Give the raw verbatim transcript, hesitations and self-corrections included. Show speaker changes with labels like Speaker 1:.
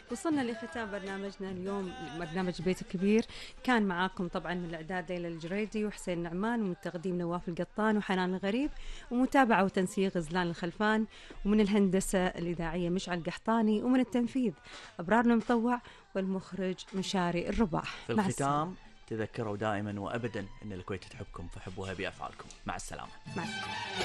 Speaker 1: وصلنا لختام برنامجنا اليوم، برنامج بيت الكبير. كان معاكم طبعا من الإعداد ليلى الجريدي وحسين نعمان، ومن التقديم نواف القطان وحنان الغريب، ومتابعة وتنسيق غزلان الخلفان، ومن الهندسة الإذاعية مشعل قحطاني، ومن التنفيذ أبرار المطوع، والمخرج مشاري الرباح.
Speaker 2: في الختام تذكروا دائما وأبدا أن الكويت تحبكم فحبوها بأفعالكم. مع السلامة.
Speaker 1: مع السلامة.